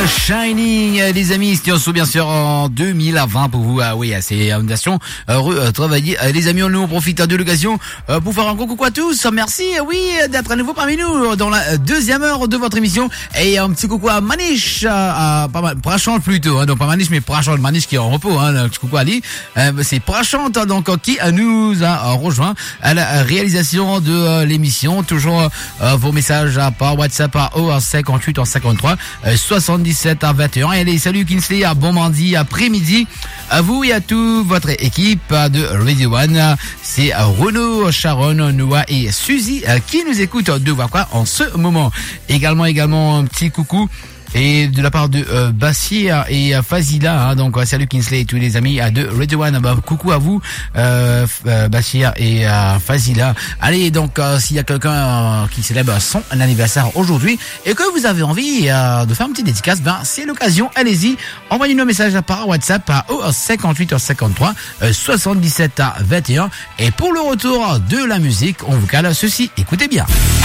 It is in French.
Shining, les amis, c'était aussi bien sûr en 2020 pour vous. Oui, c'est une nation travailler. Les amis, nous on profite de l'occasion pour faire un gros coucou à tous. Merci, oui, d'être à nouveau parmi nous dans la deuxième heure de votre émission. Et un petit coucou à Manish, pas mal, Prachante plutôt, hein, donc pas Manish mais Prachante, Manish qui est en repos, hein, un petit coucou à Ali. C'est Prachante donc qui nous a rejoint à la réalisation de l'émission. Toujours vos messages par WhatsApp à 58 53 77 à 21. Et les saluts Kinsley, à bon mardi après-midi à vous et à toute votre équipe de Radio One. C'est Renaud, Sharon, Noah et Suzy qui nous écoutent de voir quoi en ce moment. Également un petit coucou et de la part de Bassir et Fazila, hein, donc salut Kinsley et tous les amis de Radio One, coucou à vous Bassir et Fazila. Allez, donc s'il y a quelqu'un qui célèbre son anniversaire aujourd'hui et que vous avez envie de faire une petite dédicace, c'est l'occasion, allez-y, envoyez-nous un message par WhatsApp à 58 53 77 21. Et pour le retour de la musique, on vous cale ceci, écoutez bien.